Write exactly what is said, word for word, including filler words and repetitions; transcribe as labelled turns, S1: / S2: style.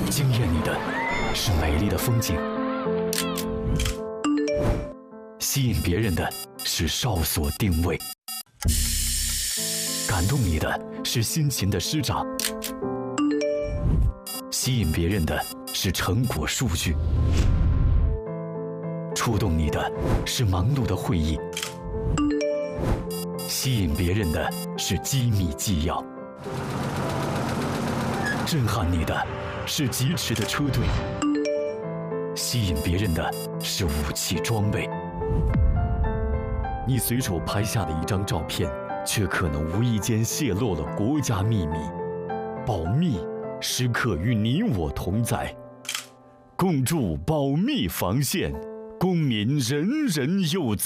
S1: 惊艳你的是美丽的风景，吸引别人的是哨所定位，感动你的是辛勤的师长，吸引别人的是成果数据，触动你的是忙碌的会议，吸引别人的是机密纪要，震撼你的是疾驰的车队，吸引别人的是武器装备。你随手拍下的一张照片，却可能无意间泄露了国家秘密。保密时刻与你我同在，共筑保密防线，公民人人有责。